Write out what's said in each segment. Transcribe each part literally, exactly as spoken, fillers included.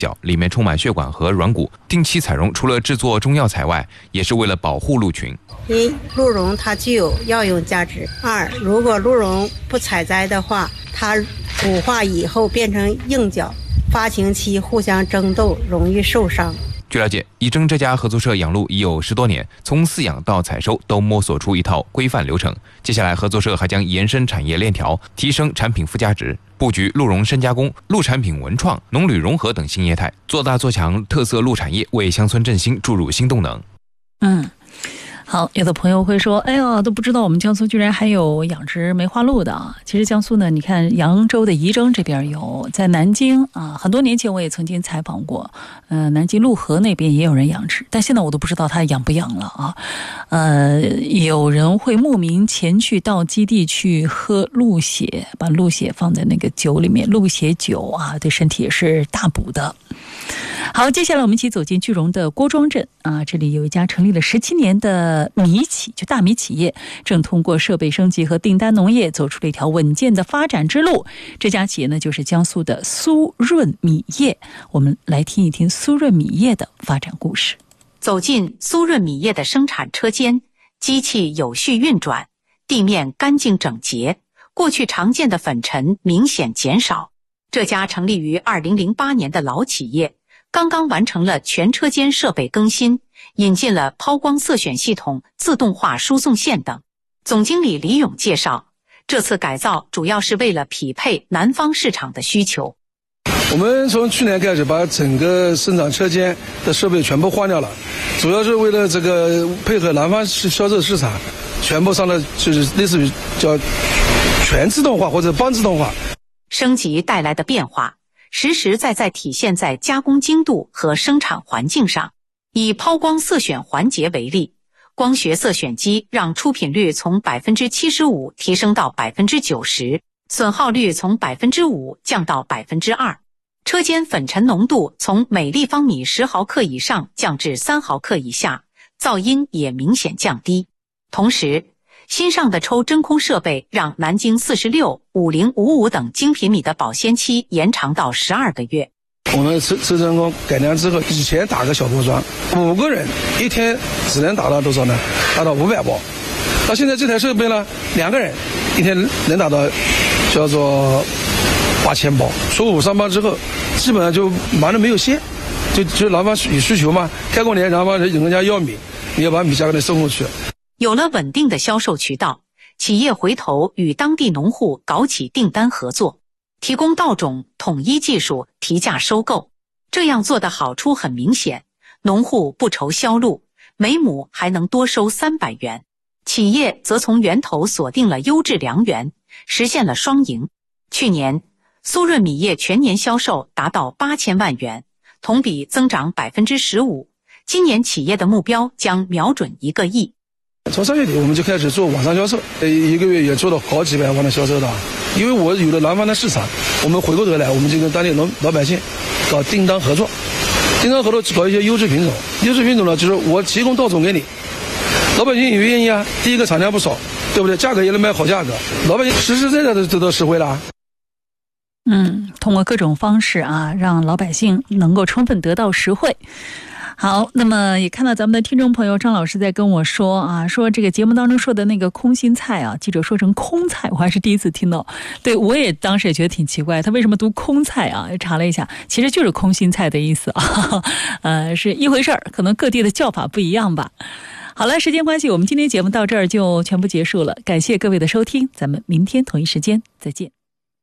角里面充满血管和软骨，定期采绒除了制作中药材外，也是为了保护鹿群。 一、鹿茸它具有药用价值；二、如果鹿茸不采摘的话，它腐化以后变成硬角，发情期互相争斗，容易受伤。 据了解，以征这家合作社养鹿已有十多年，从饲养到采收都摸索出一套规范流程。接下来，合作社还将延伸产业链条，提升产品附加值，布局鹿茸深加工、鹿产品文创、农旅融合等新业态，做大做强特色鹿产业，为乡村振兴注入新动能。 嗯。好，有的朋友会说，哎呀，都不知道我们江苏居然还有养殖梅花鹿的啊！其实江苏呢，你看扬州的仪征这边有，在南京啊，很多年前我也曾经采访过，呃，南京潞河那边也有人养殖，但现在我都不知道他养不养了啊。呃，有人会慕名前去到基地去喝鹿血，把鹿血放在那个酒里面，鹿血酒啊，对身体也是大补的。好，接下来我们一起走进句容的郭庄镇啊，这里有一家成立了十七年的米企，就大米企业，正通过设备升级和订单农业走出了一条稳健的发展之路。这家企业呢，就是江苏的苏润米业。我们来听一听苏润米业的发展故事。 走进苏润米业的生产车间，机器有序运转，地面干净整洁，过去常见的粉尘明显减少。这家成立于二零零八年的老企业，刚刚完成了全车间设备更新，引进了抛光色选系统、自动化输送线等。总经理李勇介绍，这次改造主要是为了匹配南方市场的需求。 我们从去年开始把整个生产车间的设备全部换掉了，主要是为了这个配合南方销售市场，全部上了就是类似于叫全自动化或者半自动化。 升级带来的变化实实在在体现在加工精度和生产环境上。以抛光色选环节为例，光学色选机让出品率从 百分之七十五 提升到 百分之九十， 损耗率从 百分之五 降到 百分之二， 车间粉尘浓度从每立方米十毫克以上降至三毫克以下，噪音也明显降低。同时，新上的抽真空设备让南京四十六、五零五五等精品米的保鲜期延长到十二个月。 我们车车真空改良之后，以前打个小包装，五个人一天只能打到多少呢？达到五百包。到现在这台设备呢，两个人一天能打到叫做八千包。初五上班之后，基本上就忙着没有歇，就就老板有需求嘛，开过年，然后人家要米，你要把米价给他送过去。 有了稳定的销售渠道，企业回头与当地农户搞起订单合作，提供稻种、统一技术、提价收购。这样做的好处很明显，农户不愁销路，每亩还能多收三百元。企业则从源头锁定了优质粮源，实现了双赢。去年，苏润米业全年销售达到八千万元，同比增长 百分之十五。今年企业的目标将瞄准一个亿。 从三月底我们就开始做网上销售，一个月也做了好几百万的销售的。因为我有了南方的市场，我们回过头来，我们就跟当地老老百姓搞订单合作，订单合作搞一些优质品种。优质品种呢，就是我提供稻种给你，老百姓也愿意啊。第一个产量不少，对不对？价格也能卖好价格，老百姓实实在在的得到实惠了。 嗯，通过各种方式啊，让老百姓能够充分得到实惠。好，那么也看到咱们的听众朋友张老师在跟我说啊，说这个节目当中说的那个空心菜啊，记者说成空菜，我还是第一次听到。对，我也当时也觉得挺奇怪，他为什么读空菜啊？查了一下，其实就是空心菜的意思啊，呃，是一回事儿，可能各地的叫法不一样吧。好了，时间关系，我们今天节目到这儿就全部结束了，感谢各位的收听，咱们明天同一时间再见。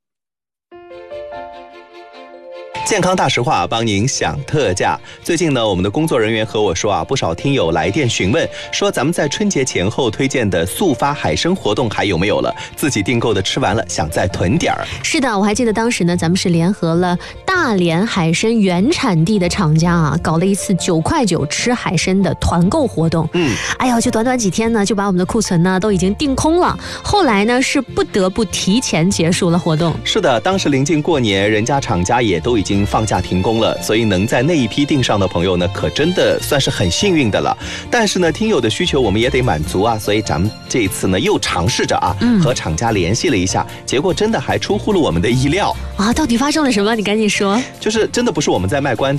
健康大实话帮您享特价。最近呢，我们的工作人员和我说啊，不少听友来电询问，说咱们在春节前后推荐的速发海参活动还有没有了？自己订购的吃完了，想再囤点儿。 是的，我还记得当时呢，咱们是联合了大连海参原产地的厂家啊，搞了一次九块九吃海参的团购活动。 嗯， 哎呀，就短短几天呢，就把我们的库存呢都已经订空了。后来呢，是不得不提前结束了活动。 是的，当时临近过年，人家厂家也都已经放假停工了，所以能在那一批订上的朋友呢，可真的算是很幸运的了。但是呢，听友的需求我们也得满足啊，所以咱们这一次呢又尝试着啊，嗯、和厂家联系了一下，结果真的还出乎了我们的意料啊！到底发生了什么？你赶紧说。 么？ 就是真的不是我们在卖关